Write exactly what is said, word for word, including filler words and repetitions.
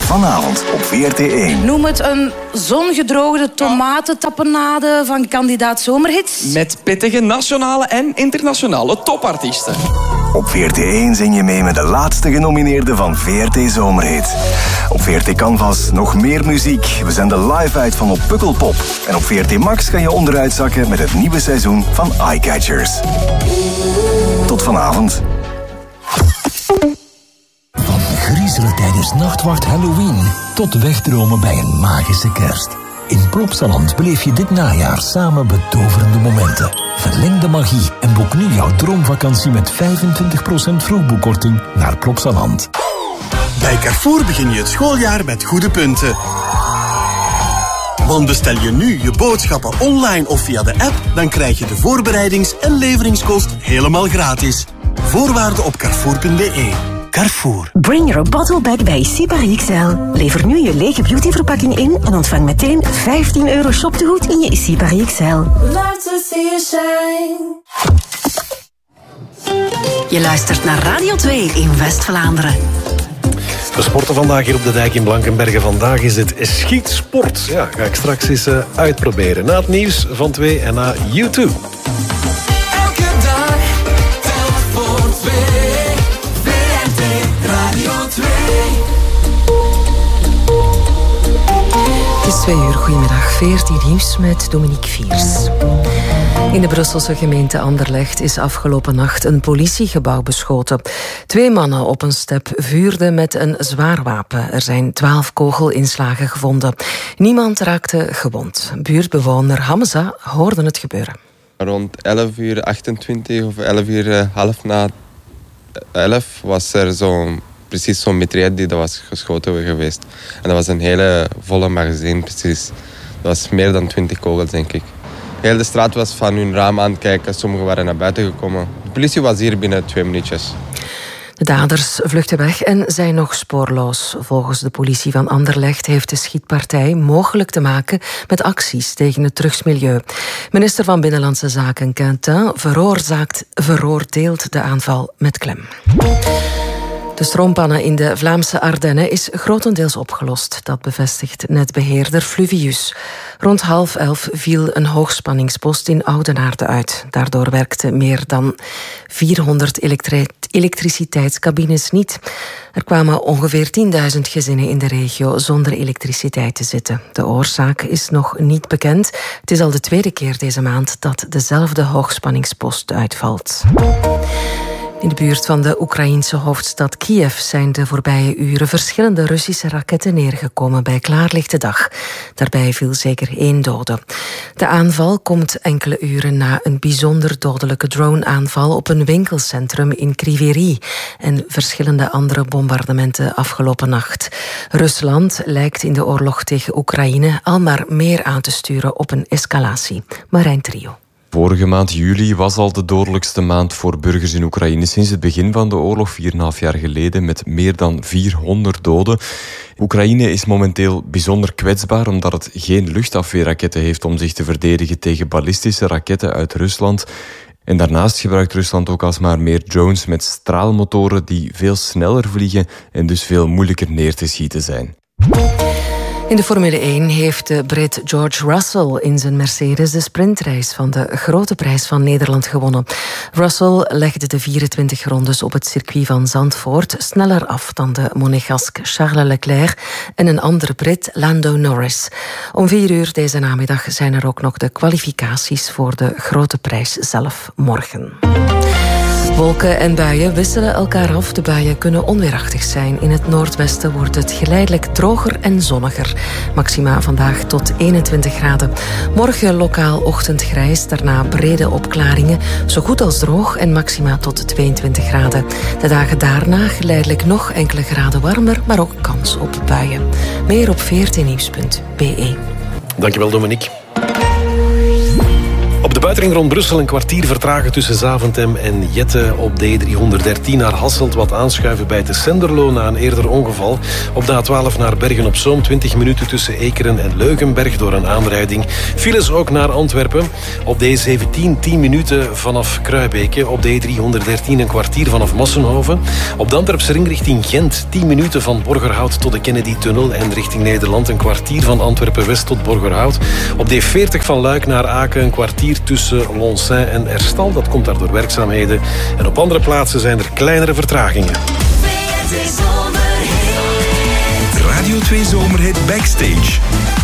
Vanavond op V R T één. Noem het een zongedroogde tomatentapenade van kandidaat Zomerhits. Met pittige nationale en internationale topartiesten. Op V R T één zing je mee met de laatste genomineerden van V R T Zomerhit. Op V R T Canvas nog meer muziek. We zenden live uit van op Pukkelpop. En op V R T Max kan je onderuit zakken met het nieuwe seizoen van Eyecatchers. Tot vanavond. Van griezelen tijdens nachtwacht Halloween tot wegdromen bij een magische kerst. In Plopsaland beleef je dit najaar samen betoverende momenten. Verleng de magie en boek nu jouw droomvakantie met vijfentwintig procent vroegboekkorting naar Plopsaland. Bij Carrefour begin je het schooljaar met goede punten. Want bestel je nu je boodschappen online of via de app, dan krijg je de voorbereidings- en leveringskost helemaal gratis. Voorwaarden op carrefour punt b e. Carrefour. Bring your bottle back bij Sipari X L. Lever nu je lege beautyverpakking in en ontvang meteen vijftien euro shoptegoed in je Sipari X L. Love to see you shine. Je luistert naar Radio twee in West-Vlaanderen. We sporten vandaag hier op de dijk in Blankenberge. Vandaag is het schietsport. Ja, ga ik straks eens uh, uitproberen. Na het nieuws van twee en na U twee. Elke dag telt voor twee. V R T Radio twee. Het is twee uur. Goedemiddag. V R T Nieuws met Dominique Viers. In de Brusselse gemeente Anderlecht is afgelopen nacht een politiegebouw beschoten. Twee mannen op een step vuurden met een zwaar wapen. Er zijn twaalf kogelinslagen gevonden. Niemand raakte gewond. Buurtbewoner Hamza hoorde het gebeuren. Rond elf uur achtentwintig of elf uur half na elf was er zo'n, precies zo'n mitraillette die dat was geschoten geweest. En dat was een hele volle magazine, precies. Dat was meer dan twintig kogels, denk ik. Heel de straat was van hun raam aan het kijken. Sommigen waren naar buiten gekomen. De politie was hier binnen twee minuutjes. De daders vluchten weg en zijn nog spoorloos. Volgens de politie van Anderlecht heeft de schietpartij mogelijk te maken met acties tegen het drugsmilieu. Minister van Binnenlandse Zaken Quentin veroorzaakt, veroordeelt de aanval met klem. De stroompannen in de Vlaamse Ardennen is grotendeels opgelost. Dat bevestigt netbeheerder Fluvius. Rond half elf viel een hoogspanningspost in Oudenaarde uit. Daardoor werkten meer dan vierhonderd elektri- elektriciteitscabines niet. Er kwamen ongeveer tienduizend gezinnen in de regio zonder elektriciteit te zitten. De oorzaak is nog niet bekend. Het is al de tweede keer deze maand dat dezelfde hoogspanningspost uitvalt. In de buurt van de Oekraïense hoofdstad Kiev zijn de voorbije uren verschillende Russische raketten neergekomen bij klaarlichte dag. Daarbij viel zeker één dode. De aanval komt enkele uren na een bijzonder dodelijke drone-aanval op een winkelcentrum in Kryvyi en verschillende andere bombardementen afgelopen nacht. Rusland lijkt in de oorlog tegen Oekraïne al maar meer aan te sturen op een escalatie. Marijn Trio. Vorige maand juli was al de dodelijkste maand voor burgers in Oekraïne sinds het begin van de oorlog, vier en een half jaar geleden, met meer dan vierhonderd doden. Oekraïne is momenteel bijzonder kwetsbaar omdat het geen luchtafweerraketten heeft om zich te verdedigen tegen ballistische raketten uit Rusland. En daarnaast gebruikt Rusland ook alsmaar meer drones met straalmotoren die veel sneller vliegen en dus veel moeilijker neer te schieten zijn. In de Formule één heeft de Brit George Russell in zijn Mercedes de sprintrace van de Grote Prijs van Nederland gewonnen. Russell legde de vierentwintig rondes op het circuit van Zandvoort sneller af dan de Monegask Charles Leclerc en een andere Brit, Lando Norris. Om vier uur deze namiddag zijn er ook nog de kwalificaties voor de Grote Prijs zelf morgen. Wolken en buien wisselen elkaar af. De buien kunnen onweerachtig zijn. In het noordwesten wordt het geleidelijk droger en zonniger. Maxima vandaag tot eenentwintig graden. Morgen lokaal ochtendgrijs, daarna brede opklaringen. Zo goed als droog en maxima tot tweeëntwintig graden. De dagen daarna geleidelijk nog enkele graden warmer, maar ook kans op buien. Meer op v r t nieuws punt b e. Dankjewel, Dominique. Op de De buitenring rond Brussel een kwartier vertragen tussen Zaventem en Jette. Op de E driehonderddertien naar Hasselt wat aanschuiven bij de Senderlo na een eerder ongeval. Op de A twaalf naar Bergen-op-Zoom twintig minuten tussen Ekeren en Leugenberg door een aanrijding. Files ook naar Antwerpen. Op de E zeventien tien minuten vanaf Kruibeke. Op de E driehonderddertien een kwartier vanaf Mossenhoven. Op de Antwerpse ring richting Gent tien minuten van Borgerhout tot de Kennedy-tunnel. En richting Nederland een kwartier van Antwerpen-West tot Borgerhout. Op de E veertig van Luik naar Aken een kwartier tussen Lonsain en Erstal. Dat komt daar door werkzaamheden. En op andere plaatsen zijn er kleinere vertragingen. Radio twee Zomerhit Backstage.